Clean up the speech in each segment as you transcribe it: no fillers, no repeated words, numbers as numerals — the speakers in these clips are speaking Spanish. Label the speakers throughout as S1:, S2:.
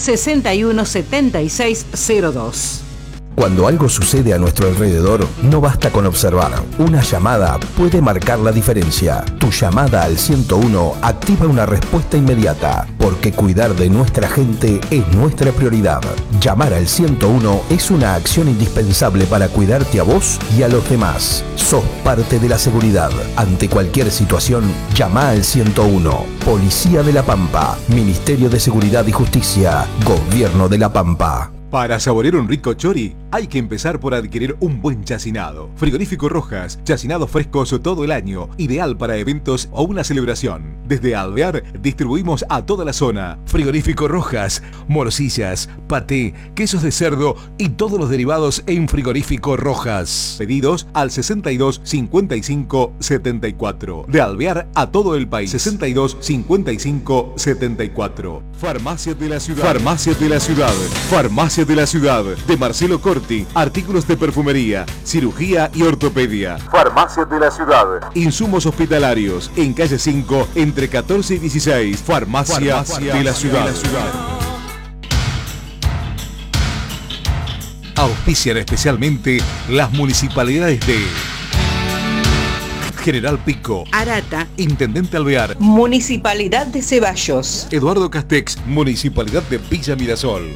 S1: 617602.
S2: Cuando algo sucede a nuestro alrededor, no basta con observar. Una llamada puede marcar la diferencia. Tu llamada al 101 activa una respuesta inmediata, porque cuidar de nuestra gente es nuestra prioridad. Llamar al 101 es una acción indispensable para cuidarte a vos y a los demás. Sos parte de la seguridad. Ante cualquier situación, llama al 101. Policía de La Pampa, Ministerio de Seguridad y Justicia, Gobierno de La Pampa.
S3: Para saborear un rico chori, hay que empezar por adquirir un buen chacinado. Frigorífico Rojas, chacinados frescos todo el año, ideal para eventos o una celebración. Desde Alvear distribuimos a toda la zona. Frigorífico Rojas, morcillas, paté, quesos de cerdo y todos los derivados en Frigorífico Rojas. Pedidos al 62 55 74. De Alvear a todo el país. 62 55 74. Farmacia de la Ciudad. Farmacia de la Ciudad. Farmacia de la Ciudad, de Marcelo Corti, artículos de perfumería, cirugía y ortopedia. Farmacia de la Ciudad. Insumos hospitalarios, en calle 5, entre 14 y 16. Farmacia de la Ciudad. Auspician especialmente las municipalidades de General Pico,
S1: Arata,
S3: Intendente Alvear,
S1: Municipalidad de Ceballos,
S3: Eduardo Castex, Municipalidad de Villa Mirasol.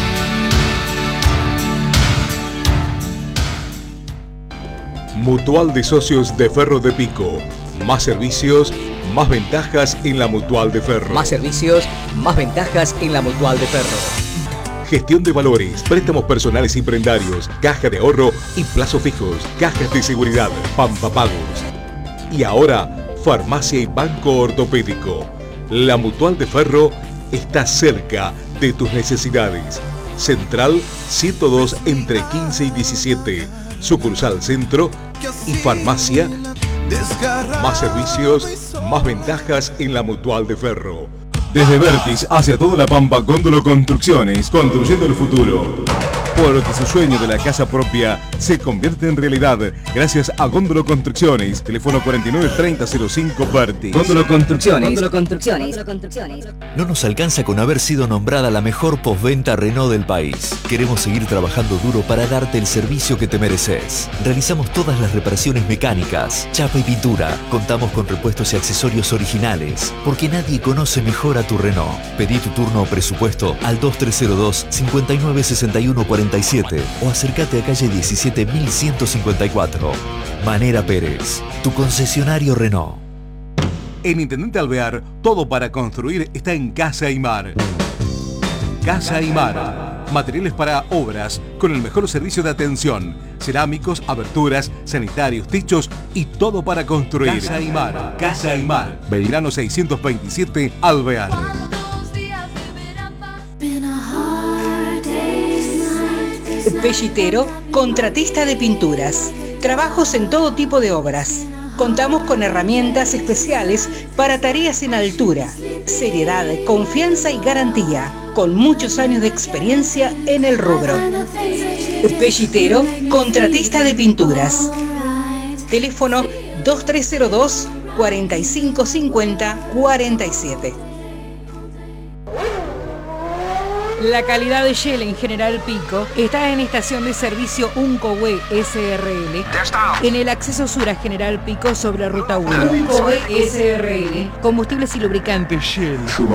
S3: Mutual de Socios de Ferro de Pico. Más servicios, más ventajas en la Mutual de Ferro.
S4: Más servicios, más ventajas en la Mutual de Ferro.
S3: Gestión de valores, préstamos personales y prendarios, caja de ahorro y plazos fijos, cajas de seguridad, Pampa Pagos. Y ahora, farmacia y banco ortopédico. La Mutual de Ferro está cerca de tus necesidades. Central 102 entre 15 y 17. Sucursal Centro y Farmacia. Más servicios, más ventajas en la Mutual de Ferro. Desde Vertis hacia toda La Pampa, Góndolo Construcciones, construyendo el futuro. Porque su sueño de la casa propia se convierte en realidad gracias a Góndolo Construcciones. Teléfono 493005 Vertis.
S4: Góndolo Construcciones.
S5: No nos alcanza con haber sido nombrada la mejor postventa Renault del país. Queremos seguir trabajando duro para darte el servicio que te mereces. Realizamos todas las reparaciones mecánicas, chapa y pintura. Contamos con repuestos y accesorios originales, porque nadie conoce mejor a tu Renault. Pedí tu turno o presupuesto al 2302 5961 47 o acércate a calle 17154. Manera Pérez, tu concesionario Renault.
S3: En Intendente Alvear, todo para construir está en Casa y Mar. Casa y Mar. Materiales para obras con el mejor servicio de atención. Cerámicos, aberturas, sanitarios, techos y todo para construir. Casa y Mar. Casa y Mar. Belgrano 627, Alvear.
S1: Pellitero, contratista de pinturas. Trabajos en todo tipo de obras. Contamos con herramientas especiales para tareas en altura. Seriedad, confianza y garantía. Con muchos años de experiencia en el rubro. Pellitero, contratista de pinturas. Teléfono 2302 4550 47.
S6: La calidad de Shell en General Pico está en estación de servicio Uncohue SRL, en el acceso sur a General Pico sobre Ruta 1. Uncohue SRL, combustibles y lubricantes Shell.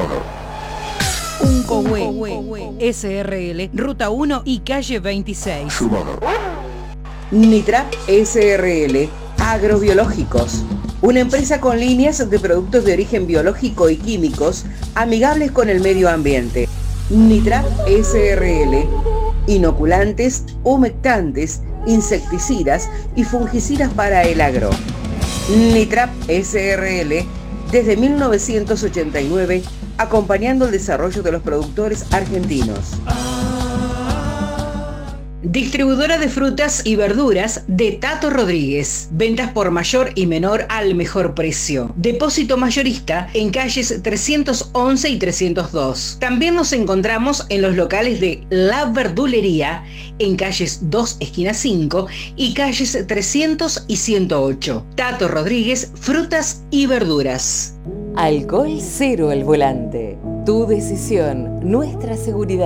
S6: Uncohue SRL, Ruta 1 y calle 26.
S1: Nitrap SRL, agrobiológicos. Una empresa con líneas de productos de origen biológico y químicos amigables con el medio ambiente. Nitrap SRL, inoculantes, humectantes, insecticidas y fungicidas para el agro. Nitrap SRL, desde 1989, acompañando el desarrollo de los productores argentinos. Distribuidora de frutas y verduras de Tato Rodríguez. Ventas por mayor y menor al mejor precio. Depósito mayorista en calles 311 y 302. También nos encontramos en los locales de La Verdulería en calles 2 esquina 5 y calles 300 y 108. Tato Rodríguez, frutas y verduras.
S7: Alcohol cero al volante. Tu decisión, nuestra seguridad.